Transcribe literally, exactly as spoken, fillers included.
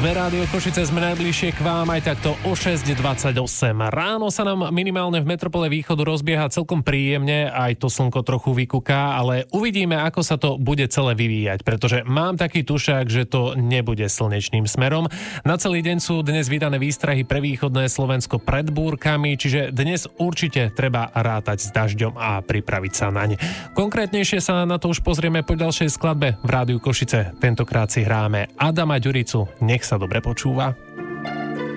Sme Rádio Košice, sme najbližšie k vám aj takto o šesť dvadsaťosem. Ráno sa nám minimálne v metropole východu rozbieha celkom príjemne, aj to slnko trochu vykúká, ale uvidíme, ako sa to bude celé vyvíjať, pretože mám taký tušák, že to nebude slnečným smerom. Na celý deň sú dnes vydané výstrahy pre východné Slovensko pred búrkami, čiže dnes určite treba rátať s dažďom a pripraviť sa naň. Konkrétnejšie sa na to už pozrieme po ďalšej skladbe v Rádiu Košice. Tentokrát si hráme Adama Ďuricu. Nech sa dobre počúva.